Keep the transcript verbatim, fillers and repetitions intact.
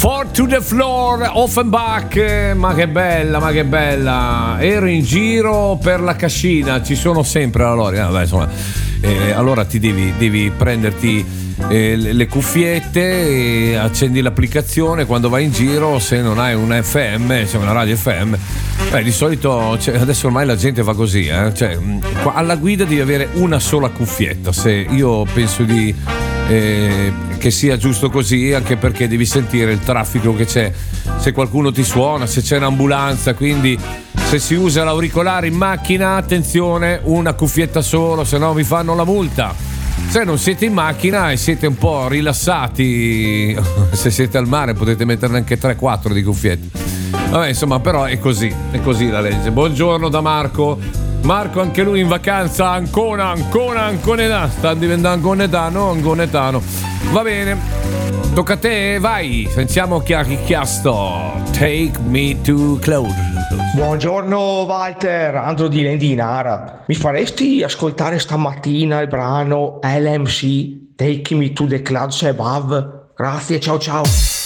Four to the floor, Offenbach, ma che bella, ma che bella. Ero in giro per la cascina, ci sono sempre la Lori. Vabbè, insomma, eh, allora ti devi, devi prenderti eh, le, le cuffiette, e accendi l'applicazione quando vai in giro. Se non hai un F M, cioè una radio F M, beh, di solito, cioè, adesso ormai la gente fa così, eh? Cioè, qua, alla guida devi avere una sola cuffietta. Se io penso di Eh, che sia giusto così, anche perché devi sentire il traffico che c'è, se qualcuno ti suona, se c'è un'ambulanza. Quindi se si usa l'auricolare in macchina, attenzione, una cuffietta solo, se no vi fanno la multa. Se non siete in macchina e siete un po' rilassati, se siete al mare potete metterne anche tre quattro di cuffiette. Vabbè, insomma, però è così, è così la legge. Buongiorno da Marco. Marco, anche lui in vacanza, Ancona, Ancona, Anconetano, sta diventando anconetano, anconetano. Va bene, tocca a te, vai, sentiamo chi ha chiesto. Take me to cloud. Buongiorno Walter, Andro di Lendinara. Mi faresti ascoltare stamattina il brano L M C Take Me to the Clouds Above? Grazie, ciao ciao.